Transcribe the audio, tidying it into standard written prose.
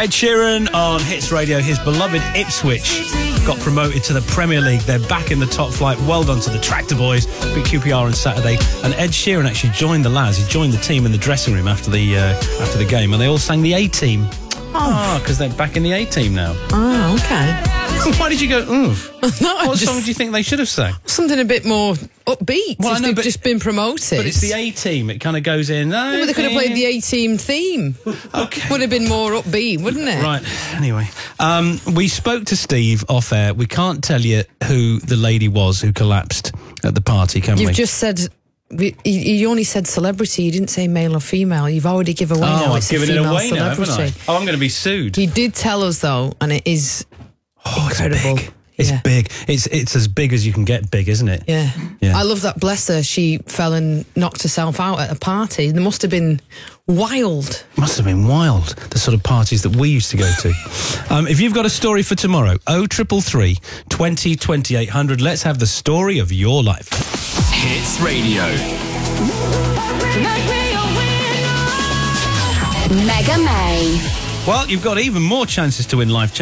Ed Sheeran on Hits Radio. His beloved Ipswich got promoted to the Premier League. They're back in the top flight. Well done to the Tractor Boys. Big QPR on Saturday. And Ed Sheeran actually joined the lads. He joined the team in the dressing room after the game, and they all sang the A-Team. Oh, because they're back in the A-Team now. Oh, okay. Why did you go, oof? What song do you think they should have sang? Something a bit more upbeat. Well, I know, they've but just been promoted. But it's the A-Team. It kind of goes in. Yeah, but they could have played the A-Team theme. Okay. Would have been more upbeat, wouldn't it? Right. Anyway, we spoke to Steve off air. We can't tell you who the lady was who collapsed at the party, can we? You've just said... You only said celebrity, you didn't say male or female. You've already given away now. I've given it away now, haven't I? Oh, I'm going to be sued. He did tell us, though, and it is incredible. It's big. It's as big as you can get big, isn't it? Yeah. Yeah. I love that, bless her, she fell and knocked herself out at a party. There must have been wild. Must have been wild, the sort of parties that we used to go to. If you've got a story for tomorrow, 0333 20 2800. Let's have the story of your life. Hits Radio. Mega May. Well, you've got even more chances to win life